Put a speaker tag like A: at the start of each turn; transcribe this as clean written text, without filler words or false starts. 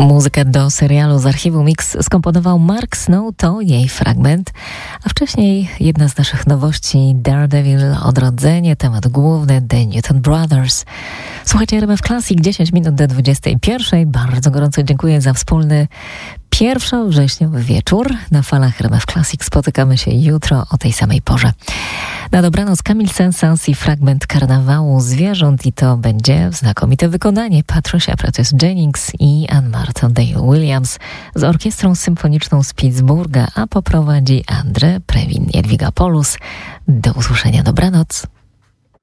A: Muzykę do serialu z archiwum Mix skomponował Mark Snow, to jej fragment, a wcześniej jedna z naszych nowości, Daredevil, Odrodzenie, temat główny The Newton Brothers. Słuchajcie RMF Classic, 10 minut do 21. Bardzo gorąco dziękuję za wspólny 1 wrześniowy wieczór. Na falach RMF Classic spotykamy się jutro o tej samej porze. Na dobranoc Camille Saint-Saëns i fragment Karnawału Zwierząt i to będzie znakomite wykonanie Patricia Prattis-Jennings i Ann Martin Dale Williams z Orkiestrą Symfoniczną z Pittsburgha, a poprowadzi André Previn, Jadwiga Polus. Do usłyszenia, dobranoc.